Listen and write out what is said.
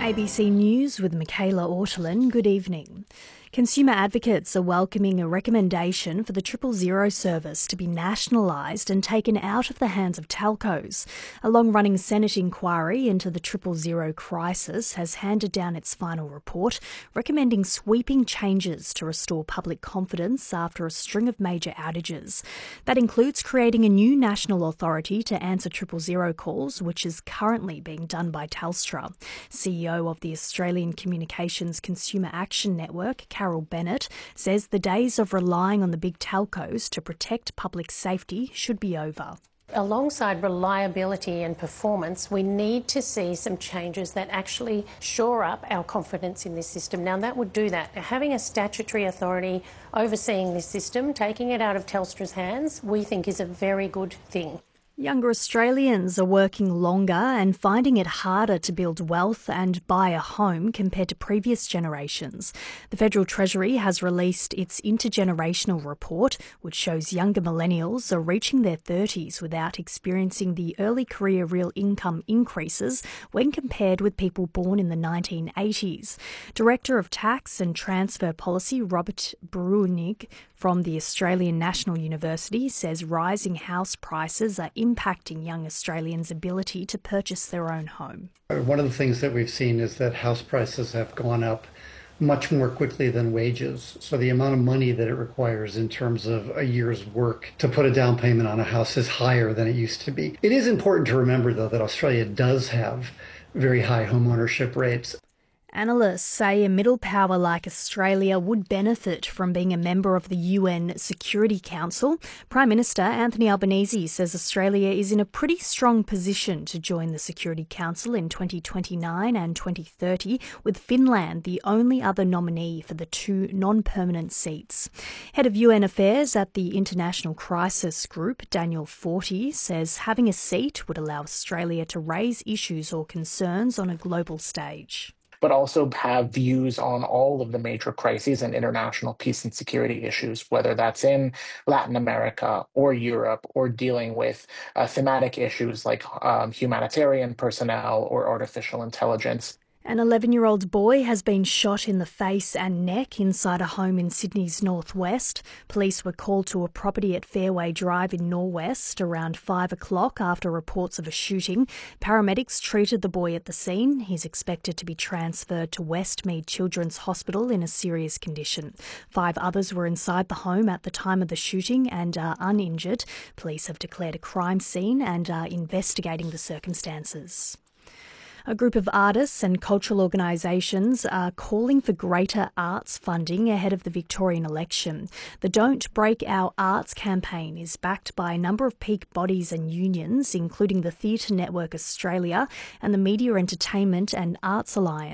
ABC News with Michaela Ortolin. Good evening. Consumer advocates are welcoming a recommendation for the 000 service to be nationalised and taken out of the hands of telcos. A long-running Senate inquiry into the 000 crisis has handed down its final report, recommending sweeping changes to restore public confidence after a string of major outages. That includes creating a new national authority to answer 000 calls, which is currently being done by Telstra. CEO of the Australian Communications Consumer Action Network, Carol Bennett, says the days of relying on the big telcos to protect public safety should be over. Alongside reliability and performance, we need to see some changes that actually shore up our confidence in this system. Now, that would do that. Having a statutory authority overseeing this system, taking it out of Telstra's hands, we think is a very good thing. Younger Australians are working longer and finding it harder to build wealth and buy a home compared to previous generations. The Federal Treasury has released its intergenerational report, which shows younger millennials are reaching their 30s without experiencing the early career real income increases when compared with people born in the 1980s. Director of Tax and Transfer Policy Robert Bruenig from the Australian National University says rising house prices are impacting young Australians' ability to purchase their own home. One of the things that we've seen is that house prices have gone up much more quickly than wages. So the amount of money that it requires in terms of a year's work to put a down payment on a house is higher than it used to be. It is important to remember, though, that Australia does have very high home ownership rates. Analysts say a middle power like Australia would benefit from being a member of the UN Security Council. Prime Minister Anthony Albanese says Australia is in a pretty strong position to join the Security Council in 2029 and 2030, with Finland the only other nominee for the two non-permanent seats. Head of UN Affairs at the International Crisis Group, Daniel Forti, says having a seat would allow Australia to raise issues or concerns on a global stage, but also have views on all of the major crises and international peace and security issues, whether that's in Latin America or Europe, or dealing with thematic issues like humanitarian personnel or artificial intelligence. An 11-year-old boy has been shot in the face and neck inside a home in Sydney's northwest. Police were called to a property at Fairway Drive in Norwest around 5 o'clock after reports of a shooting. Paramedics treated the boy at the scene. He's expected to be transferred to Westmead Children's Hospital in a serious condition. 5 others were inside the home at the time of the shooting and are uninjured. Police have declared a crime scene and are investigating the circumstances. A group of artists and cultural organisations are calling for greater arts funding ahead of the Victorian election. The Don't Break Our Arts campaign is backed by a number of peak bodies and unions, including the Theatre Network Australia and the Media Entertainment and Arts Alliance.